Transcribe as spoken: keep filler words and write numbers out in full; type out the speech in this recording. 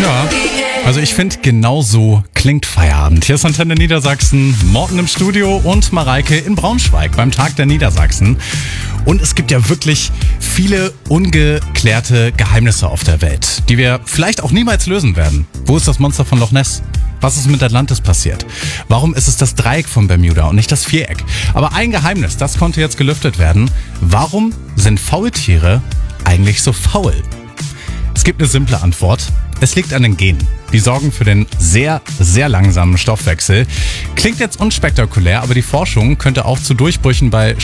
Ja, also ich finde, genau so klingt Feierabend. Hier ist Antenne Niedersachsen, Morten im Studio und Mareike in Braunschweig beim Tag der Niedersachsen. Und es gibt ja wirklich viele ungeklärte Geheimnisse auf der Welt, die wir vielleicht auch niemals lösen werden. Wo ist das Monster von Loch Ness? Was ist mit Atlantis passiert? Warum ist es das Dreieck von Bermuda und nicht das Viereck? Aber ein Geheimnis, das konnte jetzt gelüftet werden. Warum sind Faultiere eigentlich so faul? Es gibt eine simple Antwort. Es liegt an den Genen. Die sorgen für den sehr, sehr langsamen Stoffwechsel. Klingt jetzt unspektakulär, aber die Forschung könnte auch zu Durchbrüchen bei